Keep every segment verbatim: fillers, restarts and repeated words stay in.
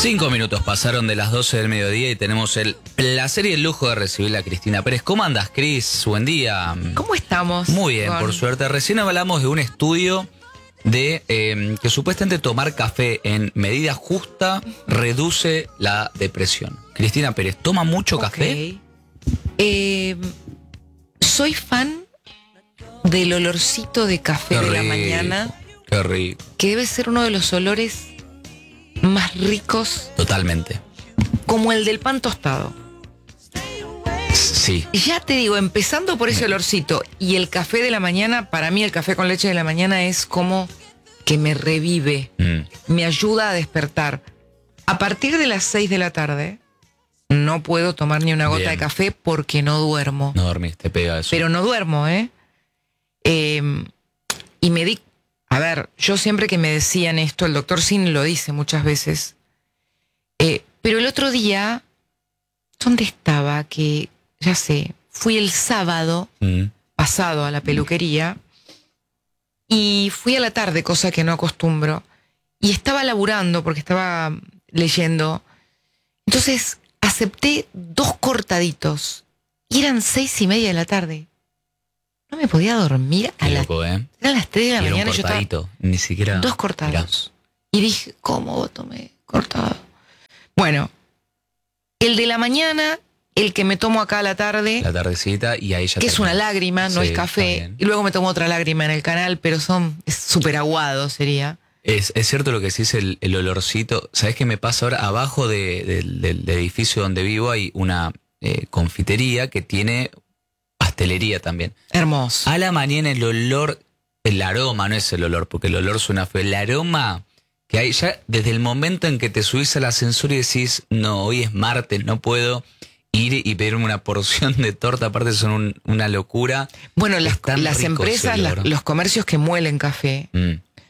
Cinco minutos pasaron de las doce del mediodía y tenemos el placer y el lujo de recibir a Cristina Pérez. ¿Cómo andas, Cris? Buen día. ¿Cómo estamos? Muy bien, con... por suerte. Recién hablamos de un estudio de eh, que supuestamente tomar café en medida justa reduce la depresión. Cristina Pérez, ¿toma mucho okay. café? Eh, soy fan del olorcito de café Qué de la rico, mañana. Qué rico. Que debe ser uno de los olores más ricos. Totalmente. Como el del pan tostado. Sí. Ya te digo, empezando por ese olorcito y el café de la mañana, para mí el café con leche de la mañana es como que me revive, mm. me ayuda a despertar. A partir de las seis de la tarde no puedo tomar ni una gota Bien. de café porque no duermo. No dormís, te pega eso. Pero no duermo, ¿eh? eh y me di... A ver, yo siempre que me decían esto, el doctor Sin lo dice muchas veces, eh, pero el otro día, ¿dónde estaba? Que, ya sé, fui el sábado mm. pasado a la peluquería y fui a la tarde, cosa que no acostumbro, y estaba laburando porque estaba leyendo. Entonces acepté dos cortaditos y eran seis y media de la tarde. No me podía dormir a las, loco, ¿eh? Eran las tres de la y mañana. Era un cortadito, yo estaba, ni siquiera. Dos cortados. Mirá. Y dije, ¿cómo tomé cortado? Bueno, el de la mañana, el que me tomo acá a la tarde. La tardecita y ahí ya. Que es una lágrima, no sí, es café. Y luego me tomo otra lágrima en el canal, pero son. Es súper aguado, sería. Es, es cierto lo que decís, el, el olorcito. ¿Sabés qué me pasa ahora? Abajo de, de, de, del edificio donde vivo hay una eh, confitería que tiene pastelería también. Hermoso. A la mañana el olor, el aroma, no es el olor, porque el olor suena feo, el aroma que hay ya desde el momento en que te subís al ascensor y decís, no, hoy es martes, no puedo ir y pedirme una porción de torta, aparte son un, una locura. Bueno, las, las empresas, la, los comercios que muelen café, mm.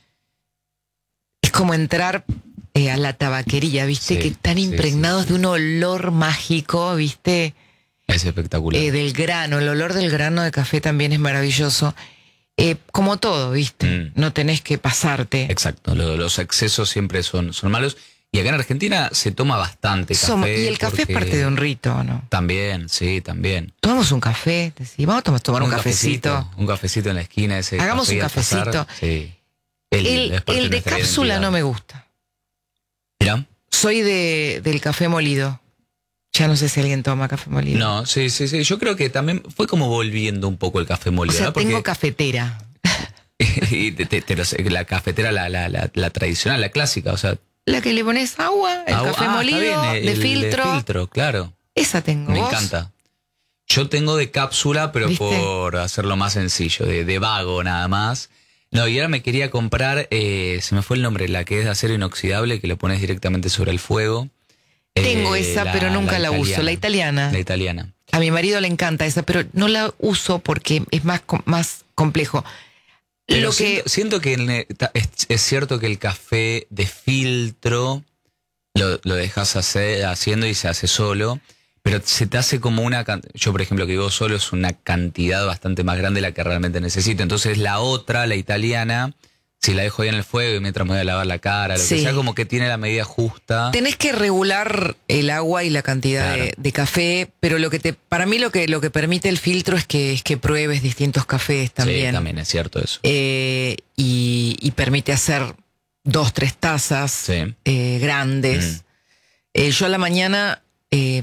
es como entrar eh, a la tabaquería, ¿viste? Sí, que están impregnados sí, sí, sí. de un olor mágico, ¿viste? Es espectacular. Eh, del grano, el olor del grano de café también es maravilloso. Eh, como todo, ¿viste? Mm. No tenés que pasarte. Exacto, lo, los excesos siempre son, son malos. Y acá en Argentina se toma bastante café. Somos, y el café es parte de un rito, ¿no? También, sí, también. Tomamos un café, decís, vamos a tomar un, un cafecito. cafecito. Un cafecito en la esquina. Ese Hagamos café un cafecito. Pasar, sí. El, el, el de cápsula identidad. No me gusta. ¿Mira? Soy de, del café molido. Ya no sé si alguien toma café molido. No, sí, sí, sí. Yo creo que también fue como volviendo un poco el café molido. O sea, ¿no? Porque... tengo cafetera. y te, te, te, la cafetera, la, la, la, la tradicional, la clásica, o sea... La que le pones agua, el agua, café ah, molido, bien, el, de filtro. De filtro, claro. Esa tengo. Me ¿Vos? encanta. Yo tengo de cápsula, pero ¿viste? Por hacerlo más sencillo, de, de vago nada más. No, y ahora me quería comprar, eh, se me fue el nombre, la que es de acero inoxidable, que lo pones directamente sobre el fuego. Tengo eh, esa, la, pero nunca la, la uso, la italiana. La italiana. A mi marido le encanta esa, pero no la uso porque es más, más complejo. Pero Lo siento, que... siento que es, es cierto que el café de filtro lo, lo dejas hacer, haciendo y se hace solo, pero se te hace como una... Yo, por ejemplo, que vivo solo, es una cantidad bastante más grande de la que realmente necesito. Entonces la otra, la italiana... Si la dejo ahí en el fuego y mientras me voy a lavar la cara, lo sí. que sea, como que tiene la medida justa. Tenés que regular el agua y la cantidad claro. de, de café, pero lo que te, para mí lo que, lo que permite el filtro es que, es que pruebes distintos cafés también. Sí, también es cierto eso. Eh, y, y permite hacer dos, tres tazas sí. eh, grandes. Mm. Eh, yo a la mañana, eh,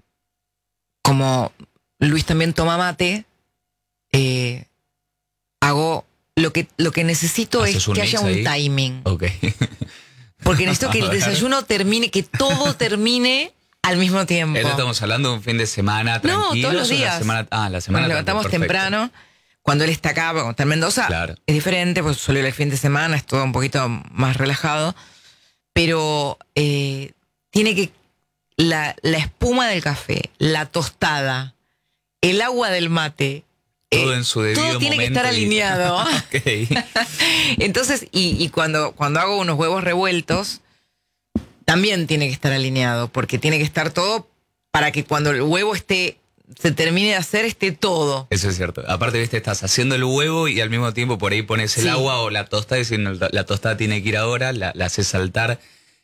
como Luis también toma mate, eh, hago... Lo que, lo que necesito es que haya un ahí? timing. Okay. Porque necesito que el desayuno termine, que todo termine al mismo tiempo. Esto estamos hablando de un fin de semana tranquilo. No, todos los días. La semana, ah, la semana. Nos levantamos perfecto. temprano. Cuando él está acá, cuando está en Mendoza, claro. es diferente, pues suele ir el fin de semana, es todo un poquito más relajado. Pero eh, tiene que... La, la espuma del café, la tostada, el agua del mate... Todo en su debido todo tiene momento que estar y... alineado. Okay. Entonces, y, y cuando, cuando hago unos huevos revueltos, también tiene que estar alineado, porque tiene que estar todo para que cuando el huevo esté, se termine de hacer, esté todo. Eso es cierto. Aparte, viste, estás haciendo el huevo y al mismo tiempo por ahí pones el sí. agua o la tostada, y si no, la tostada tiene que ir ahora, la, la haces saltar.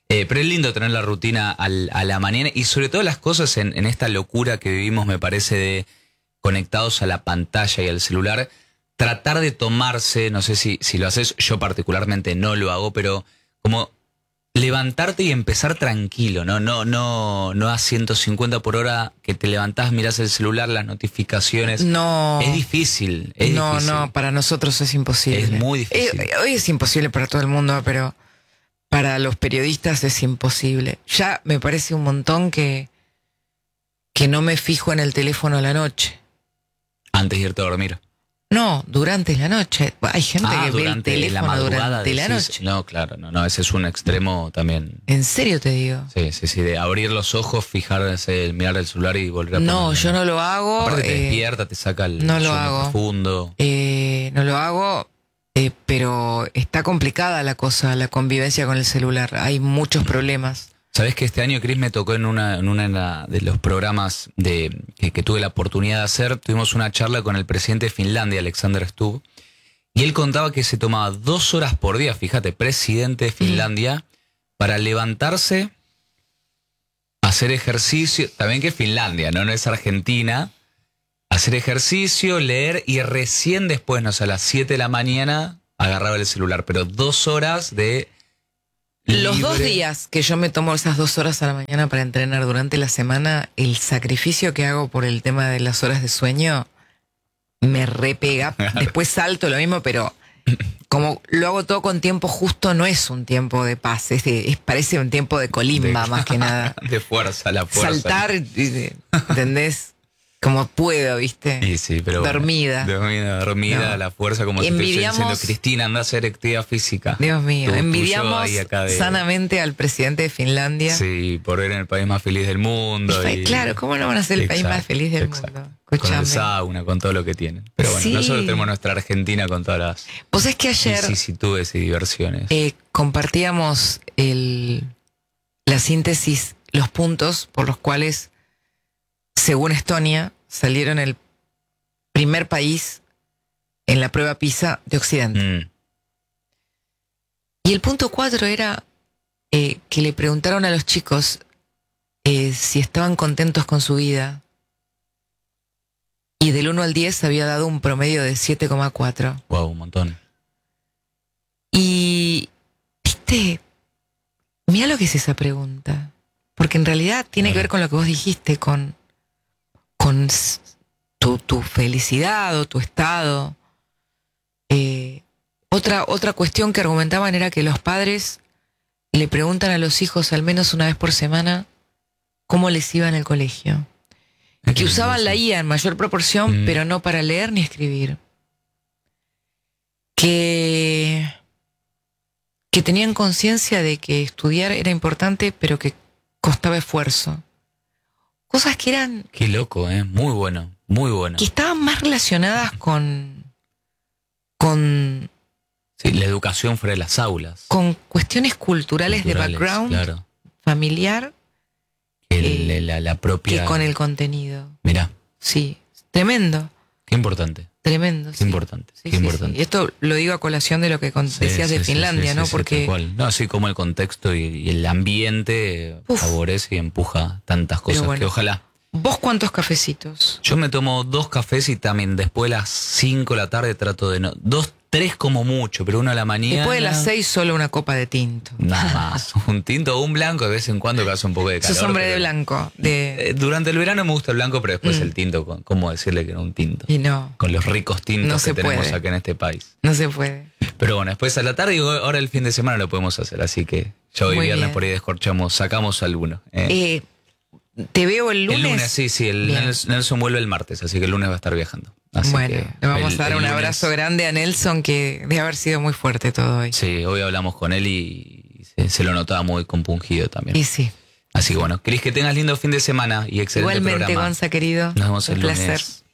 Eh, pero es lindo tener la rutina al, a la mañana y sobre todo las cosas en, en esta locura que vivimos, me parece, de conectados a la pantalla y al celular, tratar de tomarse, no sé si, si lo haces, yo particularmente no lo hago, pero como levantarte y empezar tranquilo, ¿no? No, no, no a ciento cincuenta por hora que te levantás, mirás el celular, las notificaciones. No. Es difícil, es no, difícil. No, para nosotros es imposible. Es muy difícil. Eh, hoy es imposible para todo el mundo, pero para los periodistas es imposible. Ya me parece un montón que, que no me fijo en el teléfono a la noche. Antes de irte a dormir. No, durante la noche. Hay gente Ah, que ve el durante teléfono la durante decís, la noche. No, claro, no, no, ese es un extremo también. ¿En serio te digo? Sí, sí, sí, de abrir los ojos, fijarse, mirar el celular y volver a No, ponerlo. yo no lo hago. Aparte te eh, despierta, te saca el no lo sueño hago. profundo. Eh, no lo hago, eh, pero está complicada la cosa, la convivencia con el celular. Hay muchos problemas. Sabés que este año, Cris, me tocó en una, en una de los programas de, que, que tuve la oportunidad de hacer, tuvimos una charla con el presidente de Finlandia, Alexander Stubb, y él contaba que se tomaba dos horas por día, fíjate, presidente de Finlandia, mm. para levantarse, hacer ejercicio, también que es Finlandia, ¿no? No es Argentina, hacer ejercicio, leer, y recién después, no sé, a las siete de la mañana, agarraba el celular, pero dos horas de... Los libre. dos días que yo me tomo esas dos horas a la mañana para entrenar durante la semana, el sacrificio que hago por el tema de las horas de sueño me repega. Después salto lo mismo, pero como lo hago todo con tiempo justo, no es un tiempo de paz, es, de, es parece un tiempo de colimba de, más que nada. De fuerza, la fuerza. Saltar, ¿entendés? Como puedo, ¿viste? Sí, sí, pero dormida. Bueno, dormida, dormida, no. La fuerza, como Envidiamos, te estoy diciendo, Cristina, anda a hacer actividad física. Dios mío, tú, envidiamos tú de... sanamente al presidente de Finlandia. Sí, por ver en el país más feliz del mundo. Y, y... Claro, ¿cómo no van a ser el exacto, país más feliz del exacto. mundo? Escuchame. Con el sauna, con todo lo que tienen. Pero bueno, sí. Nosotros tenemos nuestra Argentina con todas las pues es que ayer vicisitudes y diversiones. Eh, compartíamos el, la síntesis, los puntos por los cuales, según Estonia, salieron el primer país en la prueba PISA de Occidente. Mm. Y el punto cuatro era eh, que le preguntaron a los chicos eh, si estaban contentos con su vida. Y del uno al diez había dado un promedio de siete coma cuatro. Wow, un montón. Y, viste, mira lo que es esa pregunta. Porque en realidad tiene bueno. que ver con lo que vos dijiste, con... con tu, tu felicidad o tu estado. Eh, otra, otra cuestión que argumentaban era que los padres le preguntan a los hijos al menos una vez por semana cómo les iba en el colegio. Que usaban la I A en mayor proporción, mm. pero no para leer ni escribir. Que, que tenían conciencia de que estudiar era importante, pero que costaba esfuerzo. Cosas que eran... Qué loco, ¿eh? Muy bueno, muy bueno. Que estaban más relacionadas con... con... Sí, la educación fuera de las aulas. Con cuestiones culturales, culturales de background, claro. familiar. El, eh, la, la propia... Que con el contenido. Mirá. Sí, tremendo. Qué importante. Tremendo, Qué sí. importante, sí, qué sí, importante. Sí. Y esto lo digo a colación de lo que con, sí, decías sí, de Finlandia, sí, sí, ¿no? Sí, porque... Sí, cual. No, así como el contexto y, y el ambiente Uf. favorece y empuja tantas cosas bueno, que ojalá... ¿Vos cuántos cafecitos? Yo me tomo dos cafés y también después de las cinco de la tarde trato de no... Dos, tres como mucho, pero uno a la mañana... Después de las seis solo una copa de tinto. Nada más. Un tinto o un blanco de vez en cuando que hace un poco de calor. Sos hombre pero... de blanco. De... Eh, durante el verano me gusta el blanco, pero después mm. el tinto, con, ¿cómo decirle que no un tinto? Y no. Con los ricos tintos no que tenemos puede. acá en este país. No se puede. Pero bueno, después a la tarde y ahora el fin de semana lo podemos hacer, así que ya hoy Muy viernes bien. Por ahí descorchamos, sacamos alguno. ¿eh? Eh, ¿Te veo el lunes? El lunes, sí, sí. El Nelson vuelve el martes, así que el lunes va a estar viajando. Así bueno, que le vamos el, a dar un lunes... abrazo grande a Nelson, que debe haber sido muy fuerte todo hoy. Sí, hoy hablamos con él y se, se lo notaba muy compungido también. Y sí. Así que bueno, Cris, que tengas lindo fin de semana y excelente Igualmente, programa. Igualmente, Gonza, querido. Nos vemos el un lunes. placer.